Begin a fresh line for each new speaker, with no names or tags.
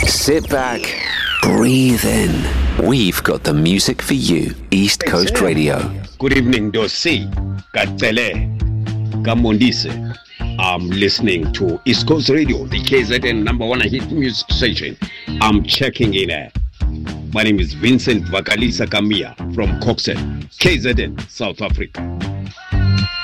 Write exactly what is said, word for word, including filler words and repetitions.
Sit back, breathe in. We've got the music for you. East Coast Radio.
Good evening, Dosi, Katsele, Kamondise. I'm listening to East Coast Radio, the K Z N number one hit music station. I'm checking in. Uh, my name is Vincent Vakalisa Kamia from Coxen, K Z N, South Africa.